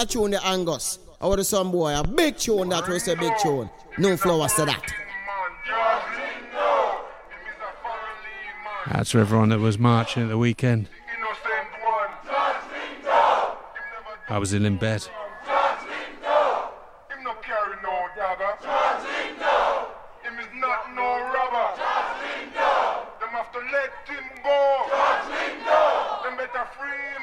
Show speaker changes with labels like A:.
A: a tune the Angus. Our the son boy, a big tune that we say big tune. No flowers to that.
B: That's for everyone that was marching at the weekend. I was ill in bed.
C: Them have to let him go. Them better free